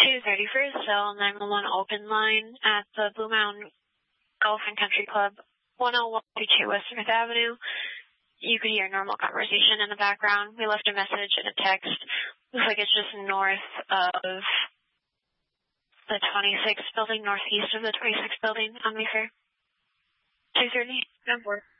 231st Cell 911 open line at the Blue Mountain Golf and Country Club, 10122 West Smith Avenue. You could hear normal conversation in the background. We left a message and a text. Looks like it's just north of the 26th building, northeast of the 26th building on Mayfair. 230, 9-4.